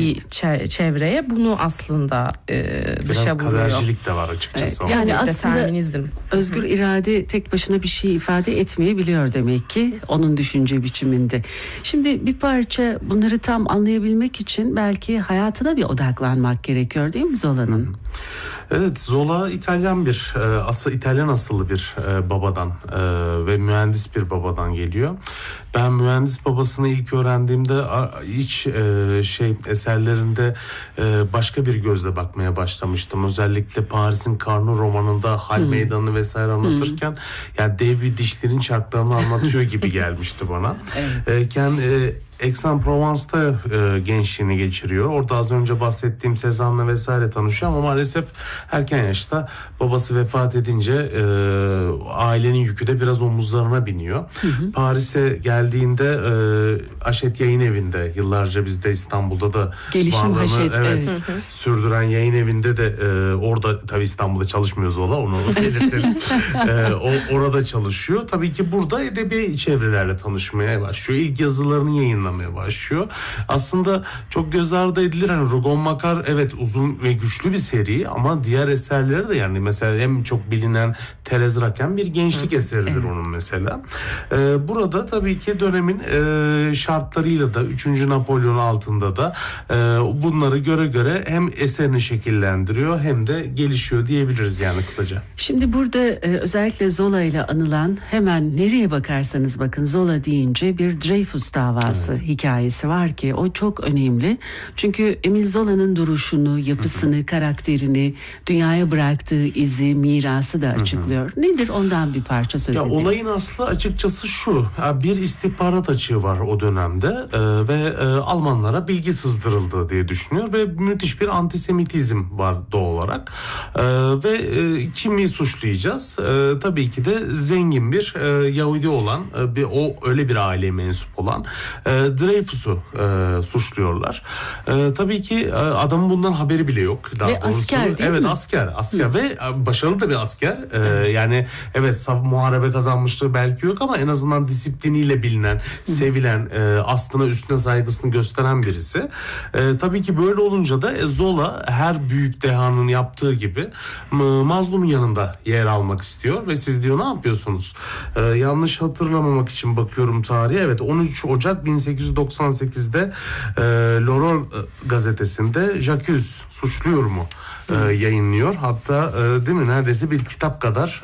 bir çevreye bunu aslında dışa biraz vuruyor. kadercilik de var açıkçası. Evet, yani aslında determinizm. özgür irade tek başına bir şey ifade etmeyebiliyor demek ki onun düşünce biçiminde. Şimdi bir parça bunları tam anlayabilmek için belki hayatına bir odaklanmak gerekiyor değil mi Zola'nın? Evet, Zola İtalyan İtalyan asıllı bir babadan ve mühendis bir babadan geliyor. Ben mühendis babasını ilk öğrendiğimde hiç eserlerinde başka bir gözle bakmaya başlamıştım. Özellikle Paris'in Karnı romanında Hal Meydanı'nı vesaire anlatırken yani dev bir dişlerin çarklarını anlatıyor gibi gelmişti bana. Evet. Aix-en-Provence'da gençliğini geçiriyor. Orada az önce bahsettiğim Cézanne'la vesaire tanışıyor ama maalesef erken yaşta babası vefat edince ailenin yükü de biraz omuzlarına biniyor. Paris'e geldiğinde Hachette Yayın Evi'nde yıllarca bizde İstanbul'da da Gelişim Hachette sürdüren yayın evinde de orada tabii İstanbul'da çalışmıyor Zola, onu belirtelim. Orada çalışıyor. Tabii ki burada edebi çevrelerle tanışmaya başlıyor. İlk yazılarını yayınlamaya başlıyor. Aslında çok göz ardı edilir. Hani Rougon Macquart evet uzun ve güçlü bir seri ama diğer eserleri de yani mesela en çok bilinen Thérèse Raquin bir gençlik eseridir onun mesela. Burada tabii ki dönemin şartlarıyla da 3. Napolyon altında da bunları göre hem eserini şekillendiriyor hem de gelişiyor diyebiliriz yani kısaca. Şimdi burada özellikle Zola ile anılan hemen nereye bakarsanız bakın Zola deyince bir Dreyfus davası hikayesi var ki o çok önemli. Çünkü Émile Zola'nın duruşunu, yapısını, karakterini, dünyaya bıraktığı izi, mirası da açıklıyor. Nedir ondan bir parça söz edelim? Olayın aslı açıkçası şu. Bir istihbarat açığı var o dönemde ve Almanlara bilgi sızdırıldı diye düşünüyor ve müthiş bir antisemitizm var doğal olarak. Ve kimi suçlayacağız? Tabii ki de zengin bir Yahudi olan öyle bir aileye mensup olan Dreyfus'u suçluyorlar. Tabii ki adamın bundan haberi bile yok. Ve asker değil mi? Evet asker ve başarılı da bir asker. Yani evet muharebe kazanmışlığı belki yok ama en azından disipliniyle bilinen, sevilen, aslına üstüne saygısını gösteren birisi. Tabii ki böyle olunca da Zola her büyük dehanın yaptığı gibi mazlumun yanında yer almak istiyor ve siz diyor ne yapıyorsunuz? Yanlış hatırlamamak için bakıyorum tarihe. Evet 13 Ocak 1898'de L'Aurore gazetesinde J'accuse suçluyor mu yayınlıyor. Hatta değil mi neredeyse bir kitap kadar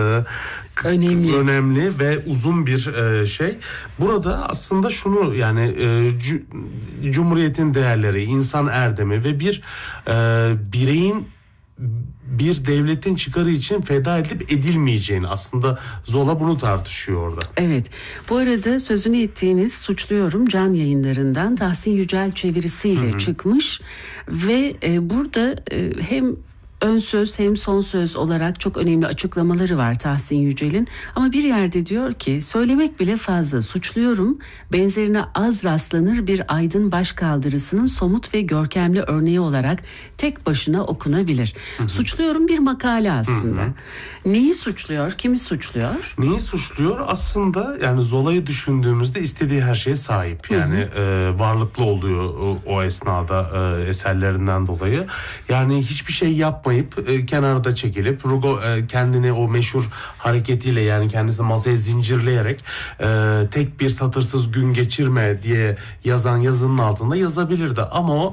önemli ve uzun bir şey. Burada aslında şunu yani Cumhuriyet'in değerleri, insan erdemi ve bir bireyin bir devletin çıkarı için feda edilip edilmeyeceğini aslında Zola bunu tartışıyor orada. Evet. Bu arada sözünü ettiğiniz Suçluyorum Can Yayınlarından Tahsin Yücel çevirisiyle çıkmış ve burada hem ön söz hem son söz olarak çok önemli açıklamaları var Tahsin Yücel'in. Ama bir yerde diyor ki söylemek bile fazla suçluyorum benzerine az rastlanır bir aydın başkaldırısının somut ve görkemli örneği olarak tek başına okunabilir. Suçluyorum bir makale aslında. Neyi suçluyor? Kimi suçluyor? Neyi suçluyor? Aslında yani Zola'yı düşündüğümüzde istediği her şeye sahip. Yani varlıklı oluyor o esnada eserlerinden dolayı. Yani hiçbir şey yapmayıp kenarda çekilip kendini o meşhur hareketiyle yani kendisini masaya zincirleyerek tek bir satırsız gün geçirme diye yazan yazının altında yazabilirdi. Ama o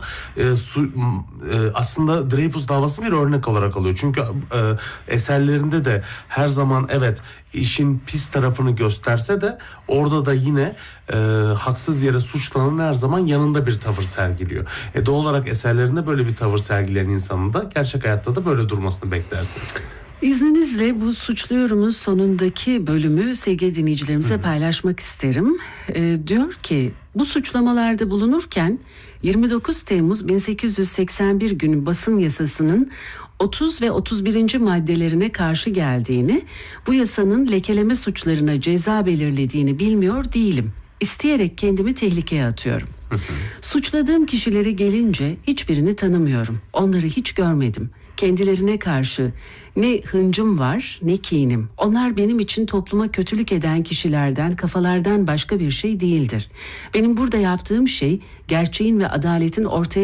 aslında Dreyfus davası bir örnek olarak alıyor. Çünkü eserlerinde de her zaman evet işin pis tarafını gösterse de orada da yine haksız yere suçlanan her zaman yanında bir tavır sergiliyor. Doğal olarak eserlerinde böyle bir tavır sergileyen insanın da gerçek hayatta da böyle durmasını beklersiniz. İzninizle bu Suçluyorum'un sonundaki bölümü sevgili dinleyicilerimize paylaşmak isterim. Diyor ki bu suçlamalarda bulunurken 29 Temmuz 1881 günü basın yasasının 30 ve 31. maddelerine karşı geldiğini, bu yasanın lekeleme suçlarına ceza belirlediğini bilmiyor değilim. İsteyerek kendimi tehlikeye atıyorum. Suçladığım kişilere gelince hiçbirini tanımıyorum. Onları hiç görmedim. Kendilerine karşı ne hıncım var ne kinim. Onlar benim için topluma kötülük eden kişilerden, kafalardan başka bir şey değildir. Benim burada yaptığım şey gerçeğin ve adaletin ortaya